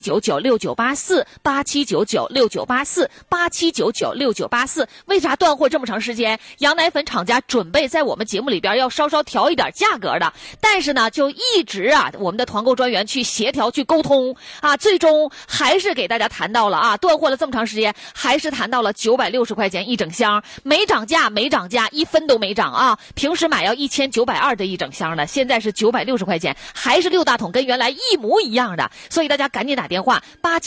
879969848799698487996984。为啥断货这么长时间？羊奶粉厂家准备在我们节目里边要稍稍调一点价格的，但是呢，就一直我们的团购专员去协调去沟通最终还是给大家谈到了断货了这么长时间，还是谈到了960块钱一整箱，没涨价，1分都没涨平时买要1920的一整箱的，现在是960块钱，还是6大桶，跟原来一模一样的。所以大家赶紧打电话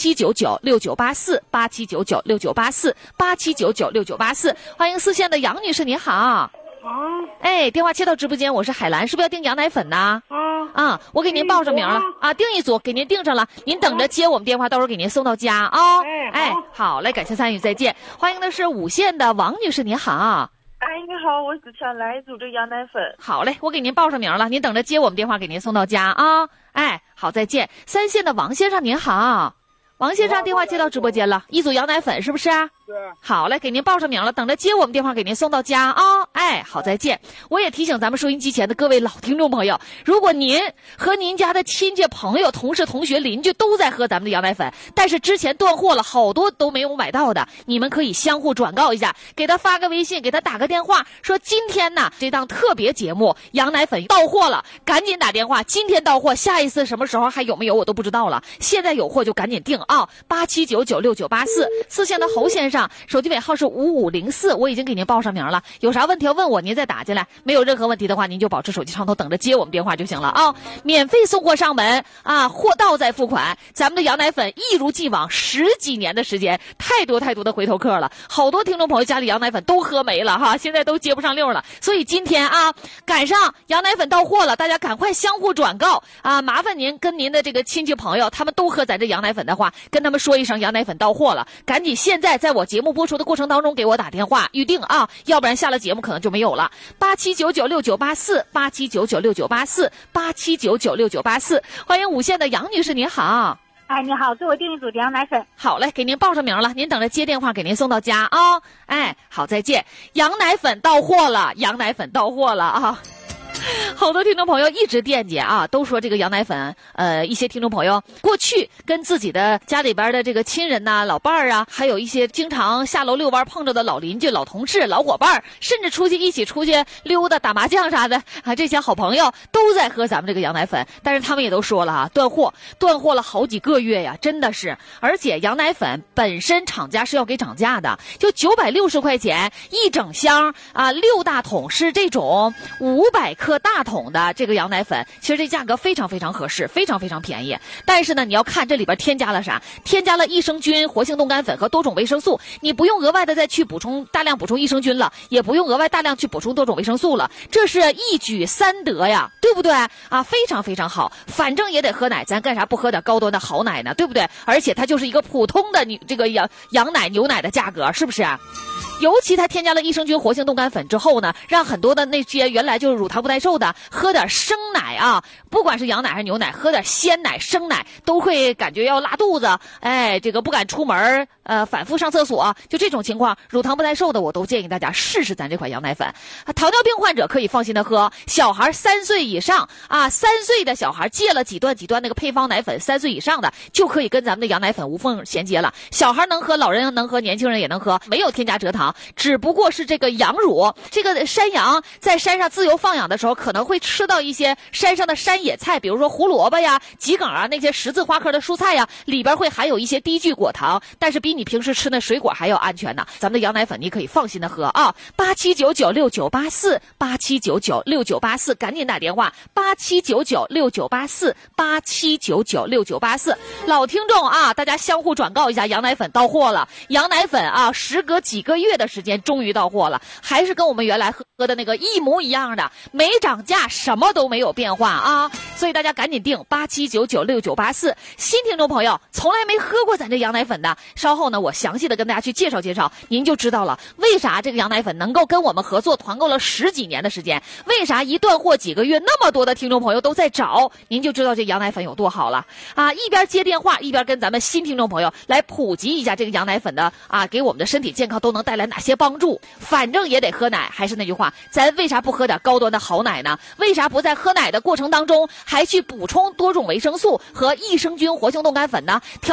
879969848799698487996984。欢迎4线的杨女士，你好。电话切到直播间，我是海兰，是不是要订羊奶粉呢？我给您报上名了订一组，给您订上了，您等着接我们电话，到时候给您送到家好嘞，感谢参与，再见。欢迎的是5线的王女士，你好。 你好，我是想来一组这羊奶粉。 好嘞，我给您报上名了，您等着接我们电话，给您送到家好，再见。3线的王先生您好。王先生，电话接到直播间了，一组羊奶粉是不是对。 好嘞，给您报上名了，等着接我们电话，给您送到家好，再见。我也提醒咱们收音机前的各位老听众朋友，如果您和您家的亲戚朋友、同事、同学、邻居都在喝咱们的羊奶粉，但是之前断货了，好多都没有买到的，你们可以相互转告一下，给他发个微信，给他打个电话，说今天呢这档特别节目羊奶粉到货了，赶紧打电话，今天到货，下一次什么时候还有没有我都不知道了，现在有货就赶紧订87996984。4线的侯先生，手机尾号是5504，我已经给您报上名了，有啥问题要问我，您再打进来，没有任何问题的话，您就保持手机畅通，等着接我们电话就行了免费送货上门货到再付款。咱们的羊奶粉一如既往10几年的时间，太多的回头客了，好多听众朋友家里羊奶粉都喝没了现在都接不上溜了。所以今天赶上羊奶粉到货了，大家赶快相互转告麻烦您跟您的这个亲戚朋友，他们都喝咱这羊奶粉的话，跟他们说一声羊奶粉到货了，赶紧现在在我节目播出的过程当中给我打电话预定要不然下了节目可能就没有了。879969848799698487996984。欢迎5线的杨女士，你好。 你好，给我订一组羊奶粉。 好嘞，给您报上名了，您等着接电话，给您送到家好，再见。羊奶粉到货了，羊奶粉到货了好多听众朋友一直惦记都说这个羊奶粉，一些听众朋友过去跟自己的家里边的这个亲人老伴儿还有一些经常下楼遛弯碰着的老邻居、老同事、老伙伴，甚至一起出去溜达、打麻将啥的这些好朋友都在喝咱们这个羊奶粉，但是他们也都说了断货了好几个月呀，真的是。而且羊奶粉本身厂家是要给涨价的，就960块钱一整箱6大桶是这种500克大桶的这个羊奶粉，其实这价格非常合适，非常便宜。但是呢，你要看这里边添加了啥，添加了益生菌、活性冻干粉和多种维生素，你不用额外的再去大量补充益生菌了，也不用额外大量去补充多种维生素了，这是一举3得呀，对不对非常好。反正也得喝奶，咱干啥不喝点高端的好奶呢，对不对？而且它就是一个普通的这个羊奶、牛奶的价格，是不是尤其它添加了益生菌、活性冻干粉之后呢，让很多的那些原来就是乳糖不耐受的喝点生奶不管是羊奶还是牛奶，喝点鲜奶、生奶都会感觉要拉肚子，这个不敢出门反复上厕所，就这种情况，乳糖不耐受的我都建议大家试试咱这款羊奶粉。糖尿病患者可以放心的喝，小孩3岁以上3岁的小孩戒了几段那个配方奶粉，3岁以上的就可以跟咱们的羊奶粉无缝衔接了。小孩能喝，老人能喝，年轻人也能喝，没有添加蔗糖，只不过是这个羊乳，这个山羊在山上自由放养的时候，可能会吃到一些山上的山野菜，比如说胡萝卜呀、桔梗那些十字花科的蔬菜呀，里边会含有一些低聚果糖，但是比你平时吃的水果还要安全呢。咱们的羊奶粉你可以放心的喝8799698487996984，赶紧打电话8799698487996984。老听众大家相互转告一下，羊奶粉到货了，羊奶粉时隔几个月的时间终于到货了，还是跟我们原来喝的那个一模一样的，没涨价，什么都没有变化所以大家赶紧订87996984。新听众朋友从来没喝过咱这羊奶粉的，稍后呢我详细的跟大家去介绍，您就知道了为啥这个羊奶粉能够跟我们合作团购了10几年的时间，为啥一断货几个月那么多的听众朋友都在找，您就知道这羊奶粉有多好了一边接电话一边跟咱们新听众朋友来普及一下这个羊奶粉的给我们的身体健康都能带来哪些帮助。反正也得喝奶，还是那句话，咱为啥不喝点高端的好奶奶呢？为啥不在喝奶的过程当中还去补充多种维生素和益生菌活性冻干粉呢？